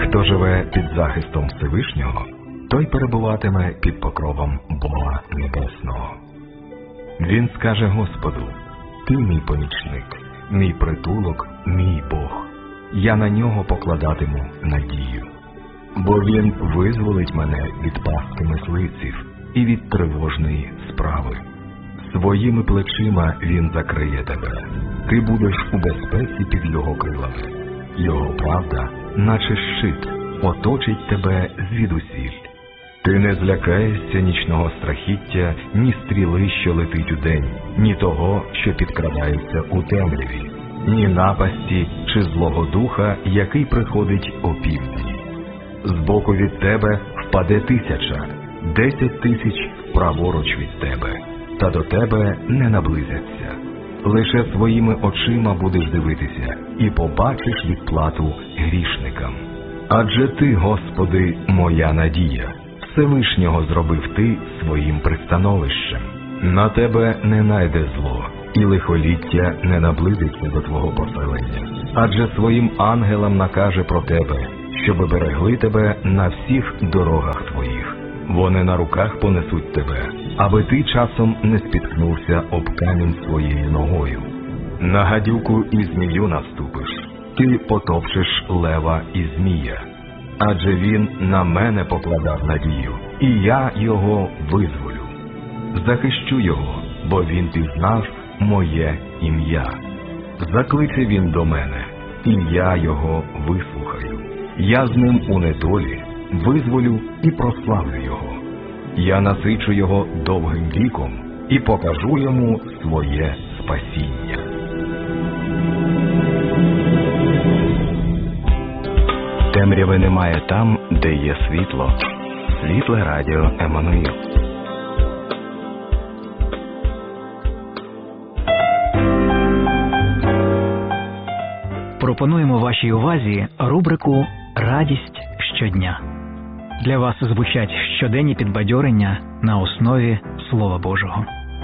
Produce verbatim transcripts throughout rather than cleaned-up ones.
Хто живе під захистом Всевишнього, той перебуватиме під покровом Бога Небесного. Він скаже Господу: «Ти мій помічник, мій притулок, мій Бог. Я на нього покладатиму надію. Бо він визволить мене від пастки мисливців і від тривожної справи. Своїми плечима він закриє тебе. Ти будеш у безпеці під його крилами. Його правда, наче щит, оточить тебе звідусіль. Ти не злякаєшся нічного страхіття, ні стріли, що летить удень, ні того, що підкрадається у темряві, ні напасті чи злого духа, який приходить опівдні. Збоку від тебе впаде тисяча, десять тисяч праворуч від тебе, та до тебе не наблизяться. Лише своїми очима будеш дивитися і побачиш відплату грішникам. Адже ти, Господи, моя надія, Всевишнього зробив ти своїм пристановищем. На тебе не найде зло, і лихоліття не наблизиться до твого поселення. Адже своїм ангелам накаже про тебе, щоби берегли тебе на всіх дорогах твоїх. Вони на руках понесуть тебе, аби ти часом не спіткнувся об камінь своєю ногою. На гадюку і змію наступиш, ти потопчеш лева і змія. Адже він на мене покладав надію, і я його визволю. Захищу його, бо він пізнав моє ім'я. Закличе він до мене, і я його вислухаю. Я з ним у недолі визволю і прославлю його. Я насичу його довгим віком і покажу йому своє спасіння. Темряви немає там, де є світло. Світле радіо Еммануїл. Пропонуємо вашій увазі рубрику «Радість щодня». Для вас звучать щоденні підбадьорення на основі Слова Божого.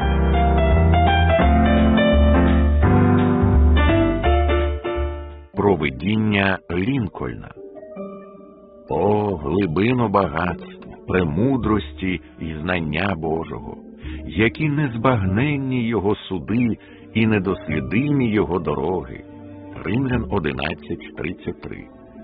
Провидіння Лінкольна. О, глибино багатства, премудрості і знання Божого, які незбагненні його суди і недослідимі його дороги. Римлян одинадцять тридцять три.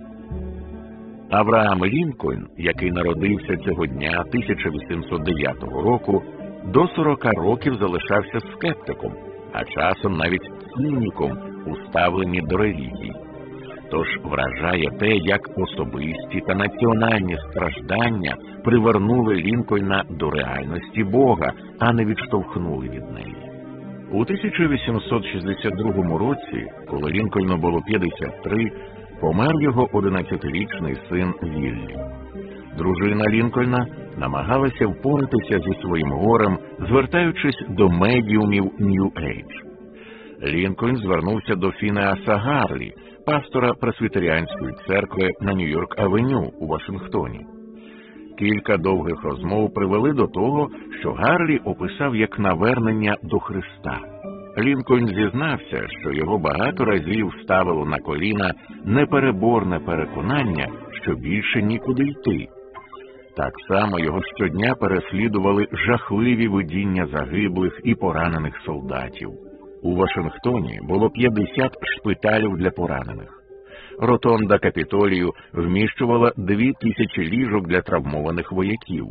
Авраам Лінкольн, який народився цього дня тисяча вісімсот дев'ятого року, до сорока років залишався скептиком, а часом навіть циніком у ставленні до релігії. Тож вражає те, як особисті та національні страждання привернули Лінкольна до реальності Бога, а не відштовхнули від неї. У тисяча вісімсот шістдесят другому році, коли Лінкольну було п'ятдесят три, помер його одинадцятирічний син Віллі. Дружина Лінкольна намагалася впоратися зі своїм горем, звертаючись до медіумів Нью-Ейдж. Лінкольн звернувся до Фінеаса Гарлі, пастора Пресвітеріанської церкви на Нью-Йорк-авеню у Вашингтоні. Кілька довгих розмов привели до того, що Гарлі описав як навернення до Христа. Лінкольн зізнався, що його багато разів ставило на коліна непереборне переконання, що більше нікуди йти. Так само його щодня переслідували жахливі видіння загиблих і поранених солдатів. У Вашингтоні було п'ятдесят шпиталів для поранених. Ротонда Капітолію вміщувала дві тисячі ліжок для травмованих вояків.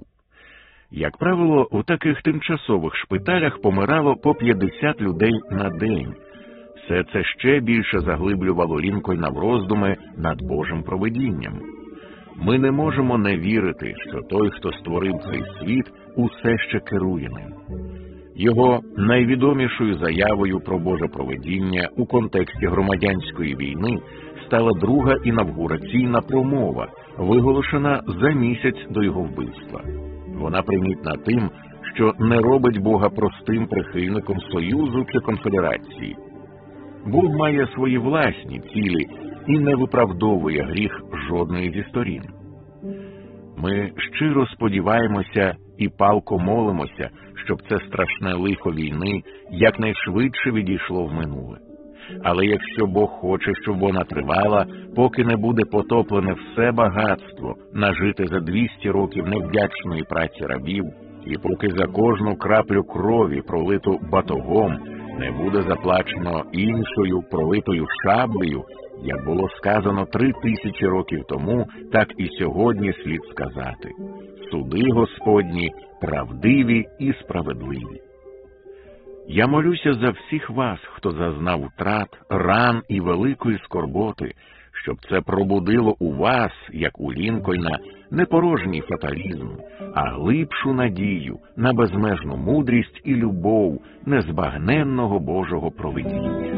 Як правило, у таких тимчасових шпиталях помирало по п'ятдесят людей на день. Все це ще більше заглиблювало Лінкольна в роздуми над Божим провидінням. Ми не можемо не вірити, що той, хто створив цей світ, усе ще керує ним. Його найвідомішою заявою про Боже провидіння у контексті громадянської війни стала друга інавгураційна промова, виголошена за місяць до його вбивства. Вона примітна тим, що не робить Бога простим прихильником Союзу чи конфедерації. Бог має свої власні цілі і не виправдовує гріх жодної зі сторін. Ми щиро сподіваємося і палко молимося, щоб це страшне лихо війни якнайшвидше відійшло в минуле. але якщо Бог хоче, щоб вона тривала, поки не буде потоплене все багатство, нажите за двісті років невдячної праці рабів, і поки за кожну краплю крові, пролиту батогом, не буде заплачено іншою, пролитою шаблею, як було сказано три тисячі років тому, так і сьогодні слід сказати: суди Господні правдиві і справедливі. Я молюся за всіх вас, хто зазнав втрат, ран і великої скорботи, щоб це пробудило у вас, як у Лінкольна, не порожній фаталізм, а глибшу надію на безмежну мудрість і любов незбагненного Божого провидіння.